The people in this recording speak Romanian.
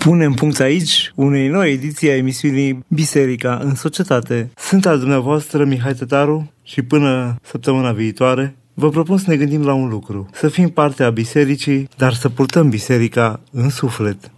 punem punct aici unei noi ediții a emisiunii Biserica în Societate. Sunt al dumneavoastră Mihai Tătaru și până săptămâna viitoare vă propun să ne gândim la un lucru. Să fim parte a bisericii, dar să purtăm biserica în suflet.